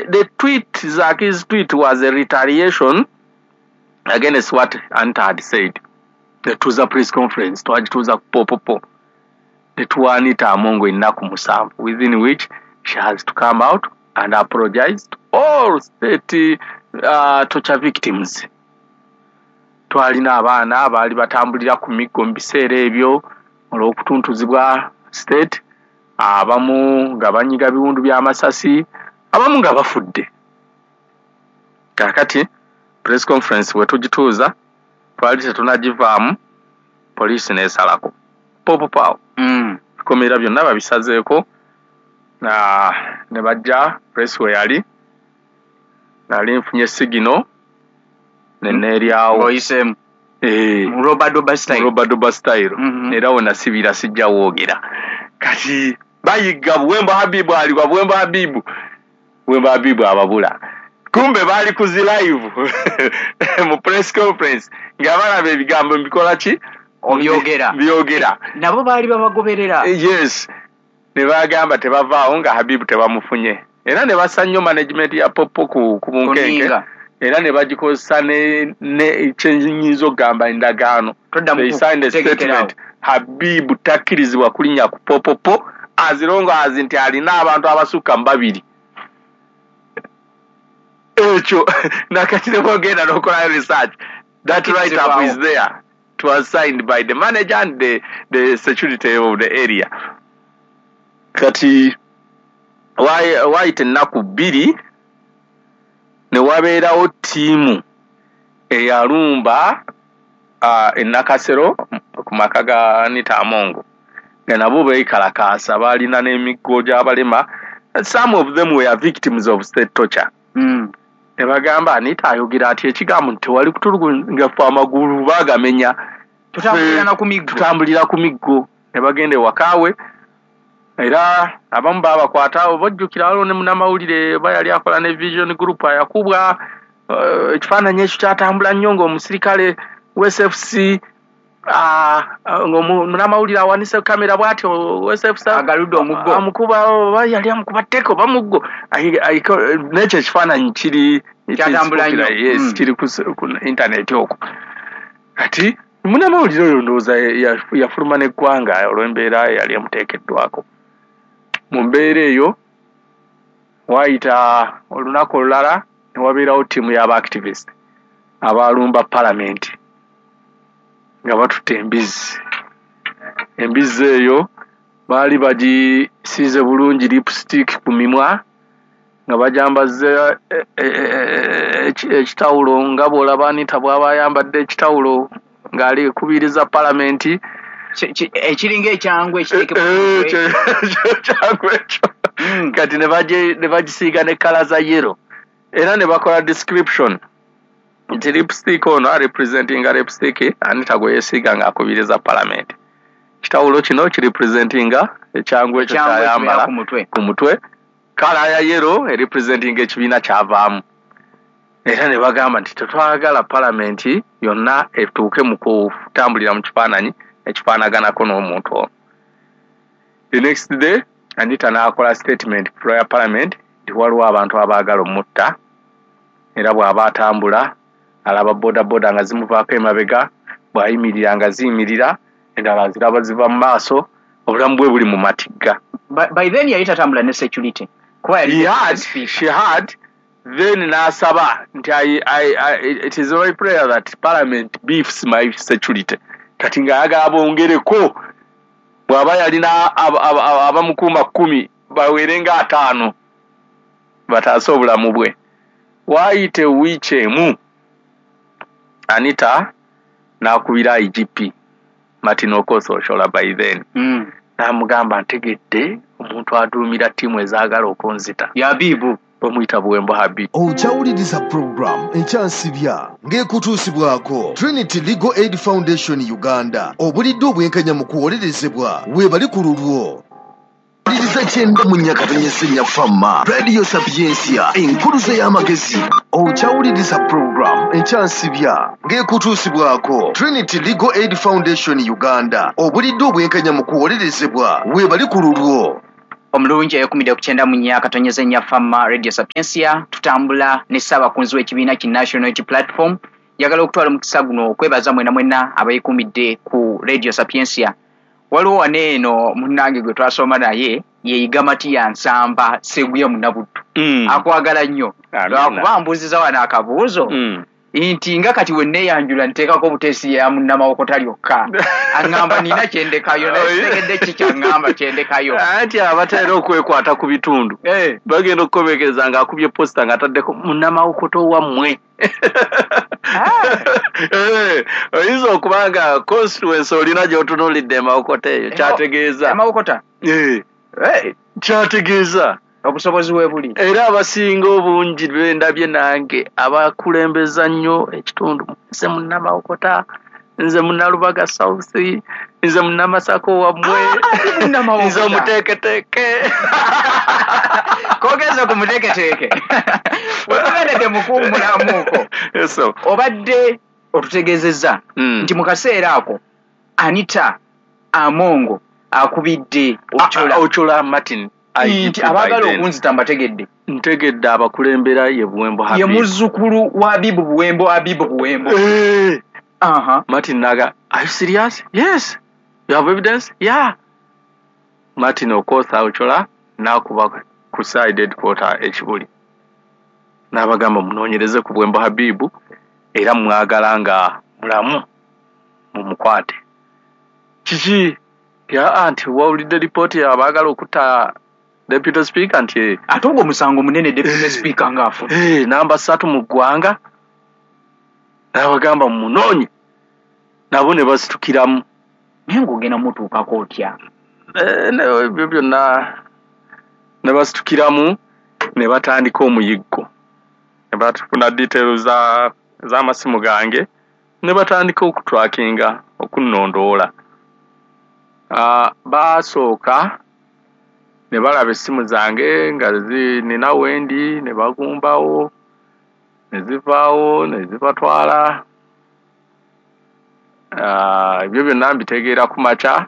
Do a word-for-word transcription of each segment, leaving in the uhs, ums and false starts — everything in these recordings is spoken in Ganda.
the, the tweet, Zaki's tweet was a retaliation against what Anta had said. The Tuza press conference, Tuza Popopo, the Tuanita Amongo in Nakumusav, within which she has to come out and apologize to all state uh, torture victims. Twalina abaana abaali batambulira ku miggo mu biseera ebyo olw'okutuntuzibwa state, abamu nga banyiga biwundu by'amasasi, abamu nga bafudde. Kakati press conference we tugituuza twali tetunagivaamu, poliisi n'esalako popopawo mm. bikomera byonna babisazeeko ne bajja press we yali nali nfunye sigino neneeryawo oyisemu eh Robadoba style Robadoba style mm -hmm. era wona sibira sijja woogera kati bayiga Buwemba Habibu ali wa Buwemba Habibu Buwemba Habibu ababula kumbe bali kuzi live mu press conference ngabala be bigambo mbikola ki obyogera byogera nabo bali babagoberera yes ne bagamba tebavaawo nga Habibu tebamufunye era ne basannyo management ya Popo ku kumunkenke era ne bagikozesa ne ne chenyizo gamba endagaano they signed a statement Habibu takirizibwa kulinya ku Popopo azirongo azinti alina abantu abasuka mbabiri echo nakatire bogenda nokola research that right up is there. It was signed by the manager and the, the security of the area. Kati why why tenaku biri ne wabeerawo tiimu eyalumba uh, enakasero ku maka ga Anita Amongo nga nabo beekalakaasa balina n'emiggo gy'abalema. Some of them were victims of state torture. Mm. Ne bagamba Anita ayogera ati ekigambo nti wali kutulugunga fa amagulu bagamenya tutambulira ku miggo tutambulira ku miggo ne bagende wakawe era abamu babakwata bajjukira waliwo ne munamawulire bayali akola ne vision group ayakubwa ekifaananyi ekyo kyatambula nnyo ng'omusirikale w S F C ng'omunamawulire awanise kamera bw'ati w S F C agaludde omuggo amukuba bayali amukuba tteko bamuggo n'ekyo ekifaananyi kiri kyatambula nnyo yes kiri ku internet okwo kati munamawulire oyo ndowooza yafuluma n'eggwanga olw'embeera yali emuteekeddwako. Mu mbeera eyo wayita olunaku olulala ne wabeerawo ttiimu y'aba-activist abaalumba palamenti nga batutte embizi. Embizi eyo baali bagisiize bulungi lipstick ku mimwa nga bajambaze ekitawulo nga bw'olaba Anita bw'aba ayambadde ekitawulo ng'ali kubiriza palamenti ekiringa ekyangwe ekiteeke kyangwe ekyo kati ne bagisiiga ne kala za yero era ne bakola description nti lipstick ono arepresentinga lipstick Anita gwe yeesiiga ng'akubiriza palamenti. Kitawulo kino kirepresentinga ekyangwe ekyo kyayambala ku mutwe, kala ya yero erepresentinga ekibiina kyavaamu. Era ne bagamba nti tetwagala palamenti yonna etuuke mu kutambulira mu kifaananyi ekifaanaganako n'omuntu ono. The next day Anita n'akola statement prior parliament nti waliwo abantu abaagala omutta era bw'aba atambula alaba boda boda nga zimuvaako emabega bw'ayimirira nga ziyimirira endala ziraba ziva mu maaso obulamu bwe buli mu matigga. By then yali tatambula ne security he had she had then n'asaba nti I, I, I, it is my prayer that parliament beefs my security kati ng'ayagala bongereko bw'aba yalina abamukuuma kkumi bawerenga ataano bataase obulamu bwe. Waayite wiiki emu Anita n'akubira I G P Martin Okoth Oshola by then mm. n'amugamba ntegedde omuntu aduumira ttiimu ezaagala okunzita Yabibu bamuyita Buwemba Habibu. Ojawuliriza program ekyansibya ng'ekutuusibwako Trinity Legal Aid Foundation Uganda obulidde obwenkanya mu kuwolerezebwa weebali ku lulwo. Liriza kyenda mu Nyakatonye Senya Fama Radio Sapiensia enkuluze y'amagezi. Ojawuliriza program ekyansibya ng'ekutuusibwako Trinity Legal Aid Foundation Uganda obulidde obwenkanya mu kuwolerezebwa weebali ku lulwo. omulungi eyokumidde ku kyenda mu nnya katonyeza ennya fama radio Sapiensia tutambula ne ssaabakunzi w'ekibiina ki National Unity Platform njagala okutwala omukisa guno okwebaza mwena mwena abeekumidde ku radio Sapiensia. Waliwo waneeno munnange gwe twasoma naye yeeyiga Matiya Nsamba Seguye Munabuddu Mm. akwagala nnyo lwakuba mbuuziza wano akabuuzo Mm. nti nga kati we neeyanjula nteekako buteesi ya munnamawokota lyokka aŋŋamba nina kyendekayo nategedde ki kyaŋŋamba kyendekayo anti abatera okwekwata ku bitundu Eh. bagenda okukomekereza ng'akubye posita ng'ataddeko munnamawokota owammwe Eh, oyinza okuba nga constituency olina gy'otunuulidde emawokota eyo kyategeeza amawokota Eh, Eh, kyategeeza obusobozi we buli era abasinga obungi bendabye nange abakulembeza nnyo ekitundu nze munnamawokota nze munnalubaga south nze munnamasako wammwe munnamawokota. nze omuteeketeeke kogeza ku muteeketeeke wetugendedde mukuumulamuuko so obadde otutegeezezza Mm. nti mu kaseera ako Anita Amongo akubidde Ochola Ochola Martin nti abaagala okunzita mbategedde ntegedde abakulembera ye Buwembo ye Habib muzzukulu wa Abibu Buwembo Abibu Buwembo Eh, aha Martin naga are you serious? Yes. You have evidence? Yeah. Martin Okosa Ochola nakuba ku side headquarter ekibuli n'abagamba munoonyereze ku Buwembo Habibu era mwagala nga mulamu mumukwate kiki ya anti wawulidde report ya abaagala okutta deputy speaker nti ate ogwo musango munene deputy speaker ngaafu eh namba ssatu mu ggwanga n'abagamba munoonye nabo ne basitukiramu naye ng'ogenda mutuukako otya Eh, ne ebyo byonna ne basitukiramu ne batandika omuyiggo ne batufuna details za z'amasimu gange ne batandika okutwakinga okunnondoola uh, basooka ne balaba essimu zange nga zi nina wendi ne bagumbawo ne zivaawo ne zibatwala uh, ebyo byonna mbitegeera ku makya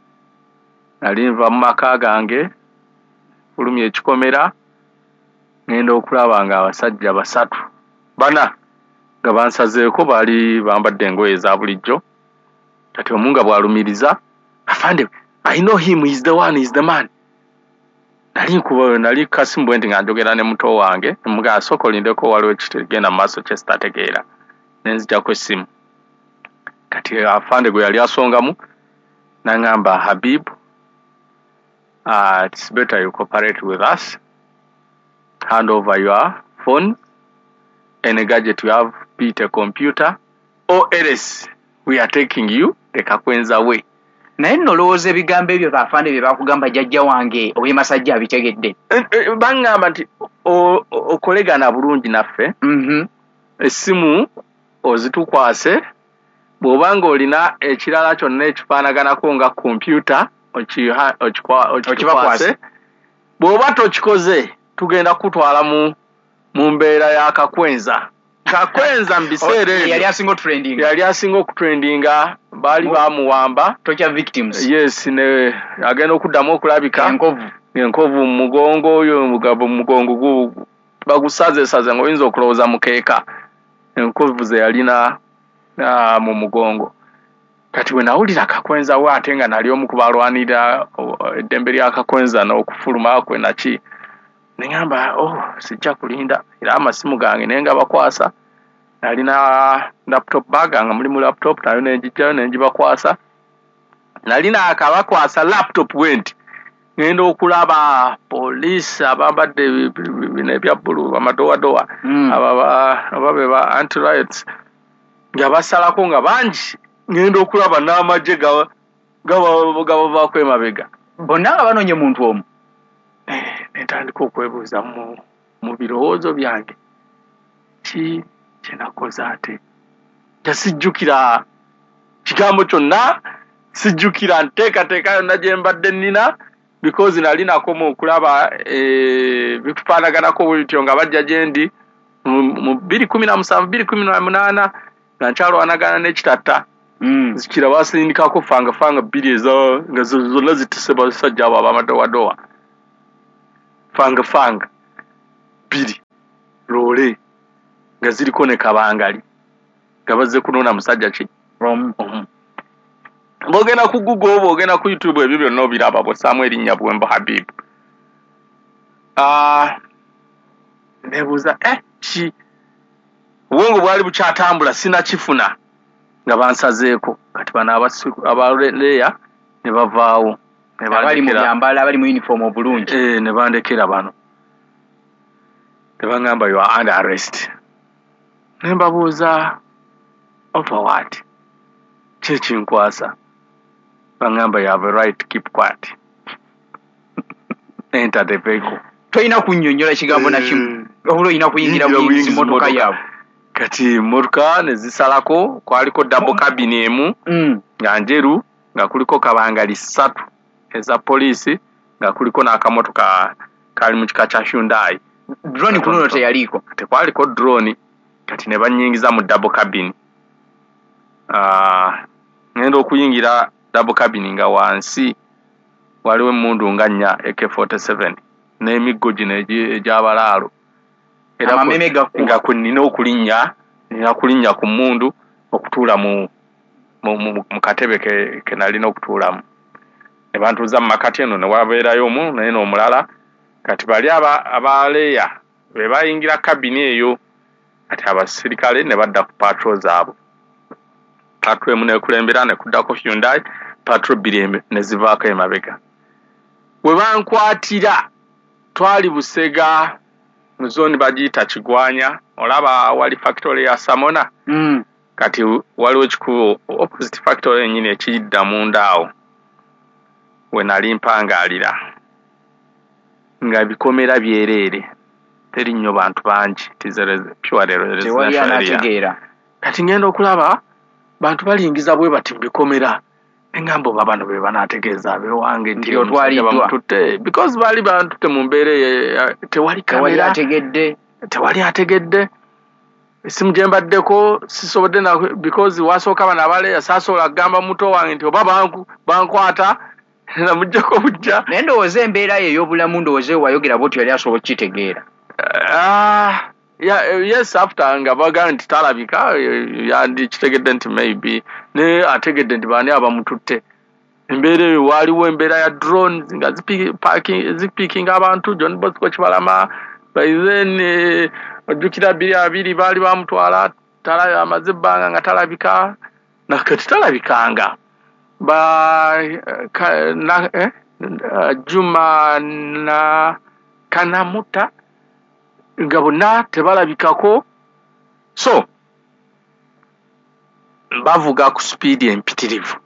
nali nva mu maka gange fulumya ekikomera ngenda okulaba nga abasajja basatu bana nga bansazeeko baali bambadde engoye za bulijjo kati omu nga bw'alumiriza afande I know him, he's the one, he's the man. Nali nkuba nali kasimu bwendi nga njogera ne muto wange mga asoko lindeko waliwo ekigenda mu maaso kye sitategeera nenzijjako essimu kati afande gwe yali asongamu n'aŋŋamba Habib, uh, it's better you cooperate with us, hand over your phone, any gadget you have, be it a computer, or else we are taking you the Kakwenza way. naye nno olowooza ebigambo ebyo baafande bye bakugamba jjajja wange ow'emasajja abitegedde baŋŋamba nti okolegana bulungi naffe essimu ozitukwase bw'obanga olina ekirala kyonna ekifaanaganako nga kompyuta okikwase bw'oba tokikoze tugenda kutwala mu mu mbeera ya Kakwenza. Kakwenza mu biseera ebyo yali asinga okutrendinga yali asinga okutrendinga baali bamuwamba tokya victims yes ne agenda okuddamu okulabika enkovu enkovu mu mugongo oyo mugabo mu mugongo gu bagusaze saze ngoyinza okulowooza mukeeka enkovu ze yalina uh, mu mugongo kati we nawulira Kakwenza we ate nga nali omu ku balwanira eddembe lya Kakwenza n'okufuluma kwe naki nengamba oh sijja kulinda era amasimu gange nenga bakwasa nalina laptop bag nga mulimu laptop nayo nenjijjayo nenjibakwasa nalina akabakwasa laptop went ngenda okulaba police abambadde bino ebya bbulu amadowadowa ababa ababe ba anti riots nga basalako nga bangi ngenda okulaba n'amagye gaba gaba bakwemabega bonna nga banonye muntu omu netandika okwebuuza mu mu birowoozo byange ki kyenakoze ate tasijjukira kigambo kyonna sijjukira nteekateeka yonna gye mbadde nnina because nali nakoma okulaba bikufaanaganako bwityo nga bajja gye ndi mu bbiri kumi na musanvu bbiri kumi na munaana nga nkyalwanagana n'ekitatta zikira basindikako fangafanga bbiri ezo nga zonna zitise basajja abo abamadowadowa fanga fanga biri lole nga ziriko ne kabangali nga bazze kunona musajja ki from bogena ku Google bogena ku YouTube ebyo byonna obiraba bosaamu erinnya Bwemba Habib. Ah, nebuuza eh ki obwongo bwali bukyatambula sina kifuna nga bansazeeko kati bano abaleya ne bavaawo abali mu byambala abali mu uniform obulungi eh ne bandekera bano ne bangamba you are under arrest. Ne mbabuuza over what kiki nkwasa bangamba you have a right to keep quiet enter the vehicle. Toyina kunnyonnyola kigambo na kimu obulo ina kuyingira mu motoka yaabwe kati motoka ne zisalako kwaliko double cabin emu mm. nga njeru nga kuliko kabangali ssatu eza polisi nga kuliko n'akamotoka kali mu kika kya Hyundai. Drone kuno teyaliko tekwaliko drone kati ne banyingiza mu double cabin. Ah, ngenda okuyingira double cabin nga wansi waliwo emmundu nga nnya A K forty-seven n'emiggo gino egy'abalaalo era nga kwe nnina okulinnya nina kulinnya ku mmundu okutuula mu mu katebe ke, ke nalina okutuulamu ne bantuuza mu makati eno ne wabeerayo omu naye n'omulala kati bali abaleeya be bayingira kabini eyo kati abasirikale ne badda ku patrol zaabwe. Patrol emu nekulembera ne kuddako Hyundai, patrol bbiri ne zivaako emabega. We bankwatira twali Busega mu zone bagiyita Kigwanya, olaba wali factory ya Samona mm. kati waliwo ekikubo opposite factory ennyini ekiyidda munda awo we nali mpangaalira nga bikomera byereere teri nnyo bantu bangi tewali anategeera kati ngenda okulaba bantu balingiza bwe bati bikomera engambo babano be banategeeza bewange nti otwaliddwa because bali bantu temumbeere tewali kamera ategedde tewali ategedde esimu gyembaddeko sisobodde na because wasooka bano abaleeya saasobola kugamba muto wange nti oba banku bankwata namujjako bujja naye ndowooza embeera ye ey'obulamu ndowooza wayogera bwotyo yali asobola okukitegeera. Ah, yeah, yes, after nga baga nti talabika yandi kitegedde nti maybe ne ategedde nti baani abamututte embeera eyo waaliwo embeera ya drones nga zipiking abantu John Bosco Kibalama by then eh, ojjukira biri abiri baali bamutwala tala amaze ebbanga nga talabika nakati talabikanga ba ka, na, eh, Juma na Kanamuta nga bonna tebalabikako so bavuga ku speed empitirivu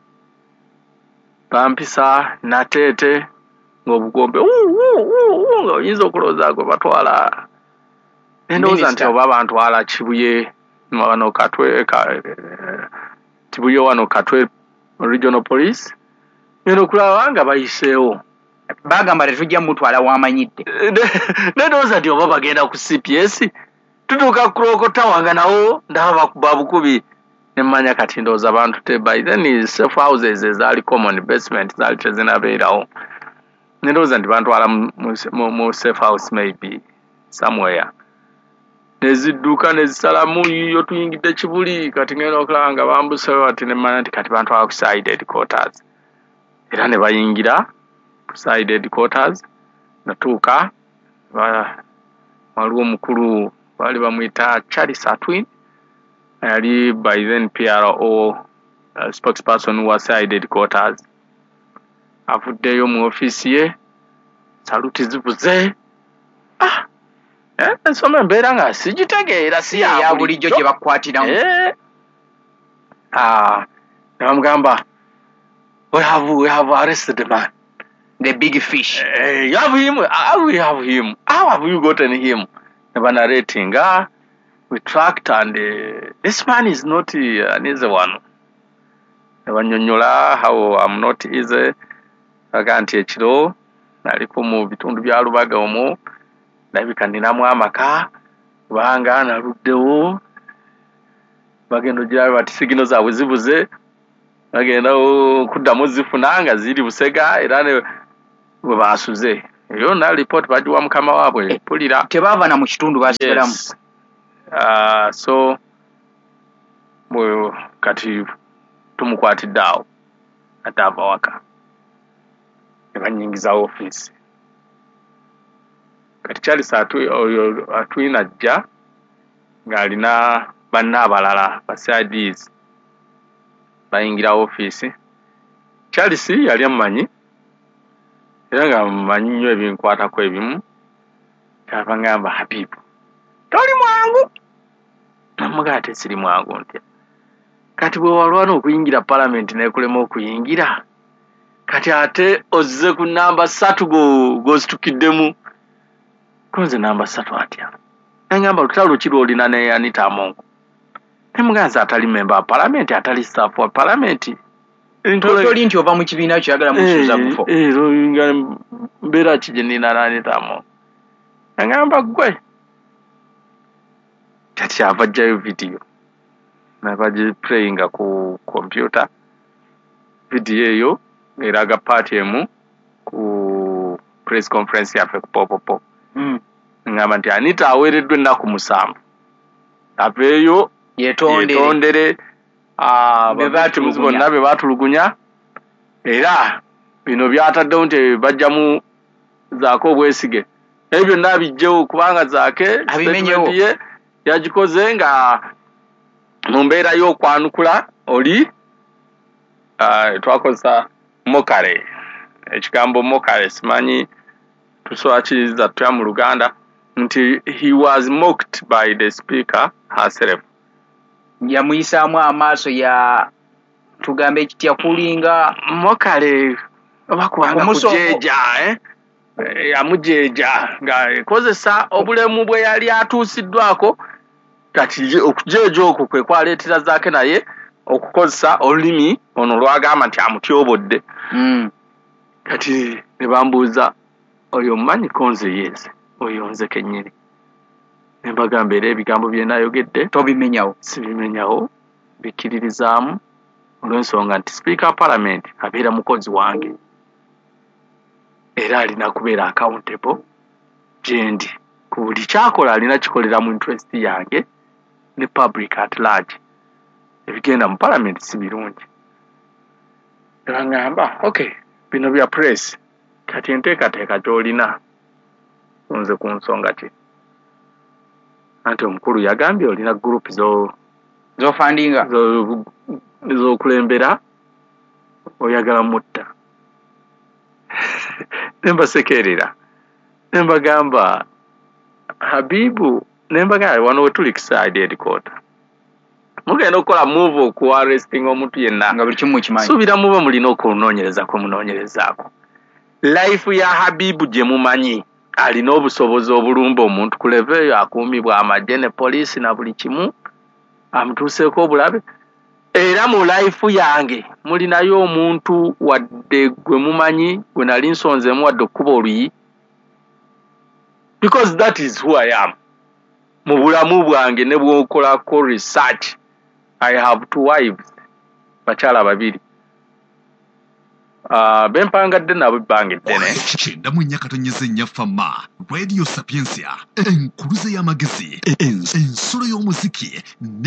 bampisa nateete ng'obugombe nga oyinza okulowooza gwe batwala endowooza nti oba bantwala Kibuye wano Katwe Kibuye wano Katwe regional police ngenda okulaba nga bayiseewo bagamba tetujja mutwala wamanyidde nedowooza nti oba bagenda ku C P S tutuuka kurokota wanga nawo ndaba bakuba bukubi nemmanya kati ndowooza bantu te by then safe houses ezaali common basement zaali tezinabeerawo nedowooza nti bantwala mu safe house maybe somewhere nezidduka nezisalamu yo tuyingidde Kibuli kati ngenda okulaba nga bambusewo ati nemmanya nti kati bantwala ku side headquarters era ne bayingira side headquarters natuuka waliwo omukulu baali bamuyita Charles Atwin yali by then P R O uh, spokesperson wa side headquarters avuddeyo mu office ye saluti zivuze ah eh nsoma embeera nga sigitegeera si ya bulijjo gye bakwatiramu eh ah namugamba we have we have arrested the man. The big fish. Uh, you have him. How we have him? How have you gotten him? Never narrating. Ah, we tracked and uh, this man is not uh, an easy one. Never nyonyola how I'm not easy. Aganti ekiro naliko mu bitundu bya Lubaga omwo nabika ninamu amaka banga naluddewo bagendo gya bati sigino zaabwe zibuze bagenda kuddamu zifuna nga ziri Busega era ne we baasuze yonna report bagiwa mukama waabwe pulira tebava na mu kitundu basigalamu. Yes. Uh, so bwe kati tumukwatidde awo ate ava waka ne banyingiza office kati Charles oyo atwina ajja ng'alina banna abalala basides bayingira office. Charles yali amumanyi era nga mumanyi nnyo ebinkwatako ebimu kyava ngamba Habibu toli mwangu namuga ate siri mwangu ntya kati bwe walwana okuyingira parliament nekulema okuyingira kati ate ozze ku namba satu go gozitukiddemu konze namba satu atya ngamba lutalo kiro olina ne Anita Amongo nemuganza atali member wa parliament atali staff wa parliament ntoli nti ova mu kibiina kyagala musuza bufo eh nga mbera kijenina na Anita Amongo ngamba gwe kati avajjayo video nabagi playing ku computer video eyo eraga party emu ku press conference yafe ku popopo mm. ngamba nti Anita awereddwe ennaku musanvu aveeyo yetondere yetondere ah bebati muzibona be batulugunya era bino byataddewo nti bajjamu zaako obwesige ebyo nabijjewo kubanga zaake abimenyewo yagikoze nga mu mbeera y'okwanukula oli uh, twakozesa mokale ekigambo mokale simanyi tusobola kiriza tutya mu Luganda nti he was mocked by the speaker herself. Yamuyisaamu amaaso ya tugambe ekitya kulinga mokale bakubanga kujeja eh yamujeja nga ekozesa obulemu bwe yali atuusiddwako kati okujeja okwo kwe kwaleetera zaake naye okukozesa olulimi ono lwagamba nti amutyobodde. mm. Kati ne bambuuza oyo mmanyi konze yeze oyo nze kennyini ne mbagamba era ebigambo bye nayogedde tobimenyawo sibimenyawo bikkiririzaamu olw'ensonga nti speaker parliament abeera mukozi wange era alina kubeera accountable gyendi ku buli kyakola alina kikolera mu interest yange ne public at large. Ebigenda mu parliament si birungi. Ngamba okay bino bya press kati enteekateeka gy'olina nze ku nsonga ki anti omukulu yagambye olina group zo zofandinga z'okulembera oyagala mutta nembasekerera nembagamba Habibu nembagamba wano wetuli kiside headquarter mugenda okukola move oku arresting omuntu yenna nga buli kimu kimanyi suubira muba mulina okunoonyereza ko munoonyerezaako life ya Habibu gye mumanyi alina obusobozi obulumba omuntu ku level eyo akuumibwa amagye ne poliisi na buli kimu amutuuseeko obulabe era mu life yange mulinayo omuntu wadde gwe mumanyi gwe nali nsonzeemu wadde okuba oluyi because that is who I am. Mu bulamu bwange ne bw'okolako research I have two wives bakyala babiri uh, bempangadde nabo ebbanga eddene kyenda mu nnya katonyeza ennya fama Radio Sapiensia enkuluze y'amagezi ensolo y'omuziki